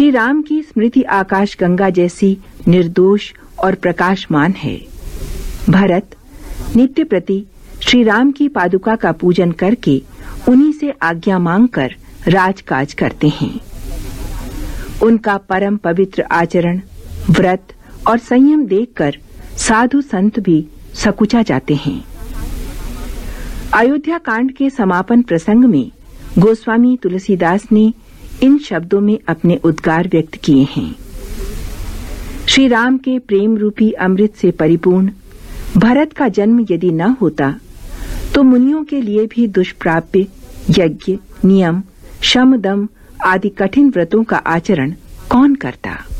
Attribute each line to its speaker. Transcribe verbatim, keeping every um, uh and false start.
Speaker 1: श्री राम की स्मृति आकाश गंगा जैसी निर्दोष और प्रकाशमान है। भरत नित्य प्रति श्री राम की पादुका का पूजन करके उन्हीं से आज्ञा मांगकर राजकाज करते हैं। उनका परम पवित्र आचरण, व्रत और संयम देखकर साधु संत भी सकुचा जाते हैं। अयोध्या कांड के समापन प्रसंग में गोस्वामी तुलसीदास ने इन शब्दों में अपने उद्गार व्यक्त किए हैं। श्री राम के प्रेम रूपी अमृत से परिपूर्ण भरत का जन्म यदि न होता तो मुनियों के लिए भी दुष्प्राप्य यज्ञ, नियम, शम, दम आदि कठिन व्रतों का आचरण कौन करता।